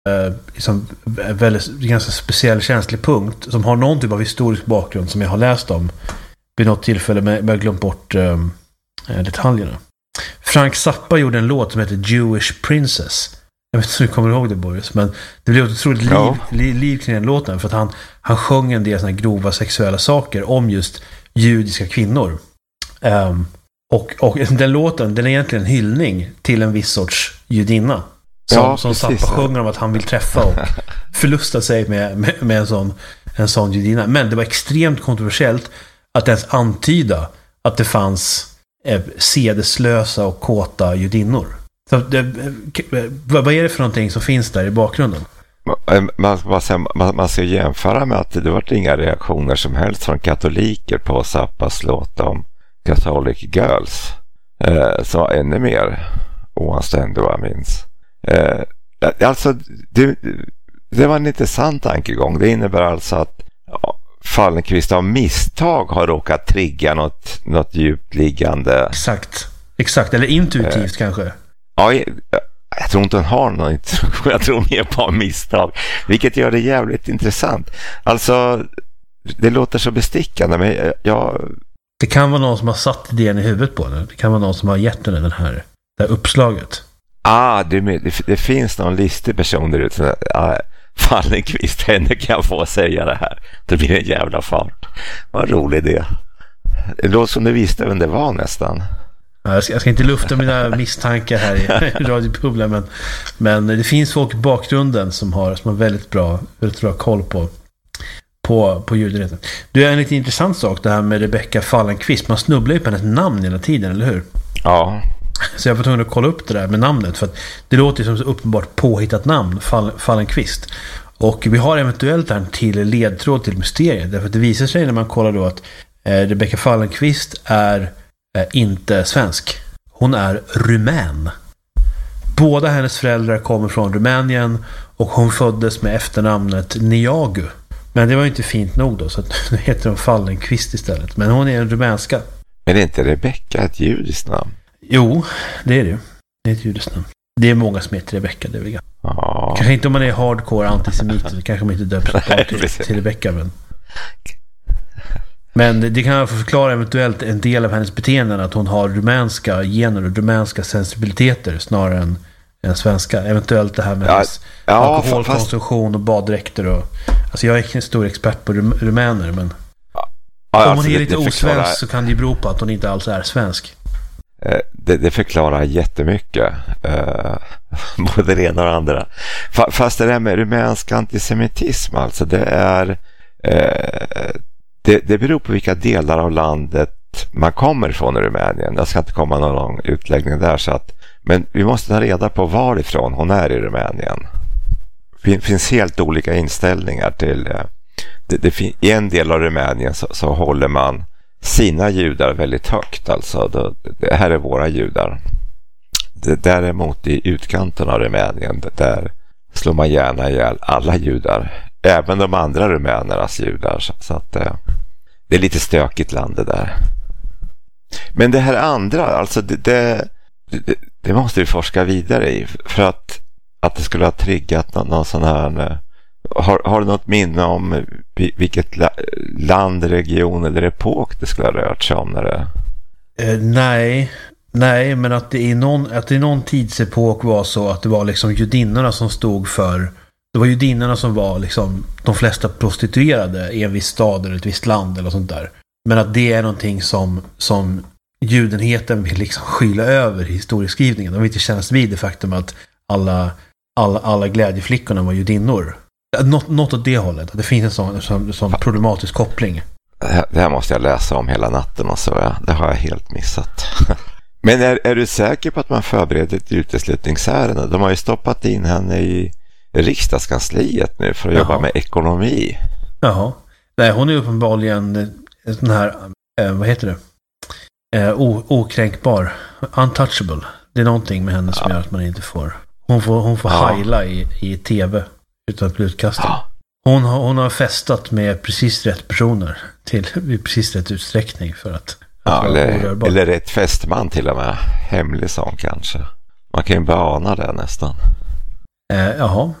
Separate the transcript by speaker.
Speaker 1: liksom väldigt ganska speciell känslig punkt som har någon typ av historisk bakgrund som jag har läst om vid något tillfälle, men jag har glömt bort detaljerna. Frank Zappa gjorde en låt som heter Jewish Princess. Jag vet inte om du kommer ihåg det, Boris, men det blev ett otroligt liv kring den låten, för att han sjöng en del såna här grova sexuella saker om just judiska kvinnor. Och den låten, den är egentligen en hyllning till en viss sorts judinna som Zappa sjunger om att han vill träffa och förlusta sig med en sån judinna. Men det var extremt kontroversiellt att ens antyda att det fanns sedeslösa och kåta judinnor. Så vad är det för någonting som finns där i bakgrunden?
Speaker 2: Man ska jämföra med att det var inga reaktioner som helst från katoliker på Zappas låt om Catholic Girls, som var ännu mer oanständig vad jag minns. Alltså det var en intressant tankegång. Det innebär alltså att Fallenkvist av misstag har råkat trigga något djupt liggande.
Speaker 1: Exakt, eller intuitivt kanske.
Speaker 2: Ja, jag tror inte hon har någon introduktion. Jag tror mer på misstag, vilket gör det jävligt intressant. Alltså, det låter så bestickande, men
Speaker 1: det kan vara någon som har satt idén i huvudet på den. Det kan vara någon som har gett den det här uppslaget.
Speaker 2: Det finns någon listig person där ute. Fallenkvist, henne kan jag få säga det här. Det blir en jävla fart. Vad rolig det. Det låter som du visste vem det var nästan.
Speaker 1: Jag ska inte lufta mina misstankar här i radiopubliken, men det finns folk i bakgrunden som har väldigt bra koll på judenheten. Det är en lite intressant sak det här med Rebecca Fallenkvist. Man snubblar ju på hennes namn hela tiden, eller hur?
Speaker 2: Ja.
Speaker 1: Så jag var tvungen att kolla upp det där med namnet, för att det låter som så uppenbart påhittat namn, Fallenkvist. Och vi har eventuellt här till ledtråd till mysteriet, därför att det visar sig när man kollar då att Rebecca Fallenkvist är inte svensk. Hon är rumän. Båda hennes föräldrar kommer från Rumänien och hon föddes med efternamnet Niagu. Men det var ju inte fint nog då, så nu heter hon Fallenkvist istället. Men hon är en rumänska.
Speaker 2: Men är inte Rebecca ett judiskt namn?
Speaker 1: Jo, det är det ju. Det är ett judiskt namn. Det är många som heter Rebecca, det är väl.
Speaker 2: Ja.
Speaker 1: Kanske inte om man är hardcore antisemit, så kanske man inte döps till Rebecca, men det kan jag få förklara eventuellt en del av hennes beteenden, att hon har rumänska gener och rumänska sensibiliteter snarare än svenska. Eventuellt det här med alkoholkonsumtion och baddräkter alltså jag är en stor expert på rumäner, men om hon är lite osvensk så kan det bero på att hon inte alls är svensk.
Speaker 2: Det förklarar jättemycket, både det ena och det andra. Fast det där med rumänsk antisemitism, alltså det är det beror på vilka delar av landet man kommer ifrån i Rumänien. Jag ska inte komma någon lång utläggning där, men vi måste ta reda på varifrån hon är i Rumänien. Det finns helt olika inställningar till i en del av Rumänien så håller man sina judar väldigt högt, alltså det här är våra judar. Däremot i utkanten av Rumänien, där slår man gärna ihjäl alla judar, även de andra rumänernas judar, så att det är lite stökigt land det där. Men det här andra, alltså det måste vi forska vidare i, för att det skulle ha triggat någon sån här. Har du något minne om vilket land, region eller epok det skulle ha rört sig om när det? Nej, men att det i någon tidsepok var så att det var liksom judinnorna som stod för. Det var judinnorna som var liksom de flesta prostituerade i en viss stad eller ett visst land eller sånt där. Men att det är någonting som judenheten vill liksom skyla över i historieskrivningen. De vill inte kännas vid det faktum att alla glädjeflickorna var judinnor. Något åt det hållet. Att det finns en sån problematisk koppling. Det här måste jag läsa om hela natten och så. Ja. Det har jag helt missat. Men är du säker på att man förbereder ett uteslutningsärende? De har ju stoppat in henne i riksdagskansliet nu för att jobba med ekonomi. Jaha.
Speaker 1: Nej, hon är uppenbarligen sån här, vad heter det? Okränkbar. Untouchable. Det är någonting med henne som gör att man inte får. Hon får heila i tv utan att bli utkastad. Ja. Hon har festat med precis rätt personer i precis rätt utsträckning för att eller
Speaker 2: rätt festman till och med. Hemlig sån kanske. Man kan ju bara ana det nästan.
Speaker 1: Jaha.